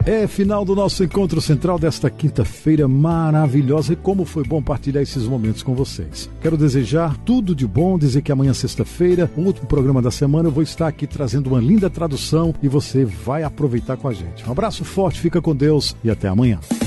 É final do nosso encontro central desta quinta-feira maravilhosa, e como foi bom partilhar esses momentos com vocês. Quero desejar tudo de bom, dizer que amanhã, sexta-feira, o último programa da semana, eu vou estar aqui trazendo uma linda tradução e você vai aproveitar com a gente. Um abraço forte, fica com Deus e até amanhã.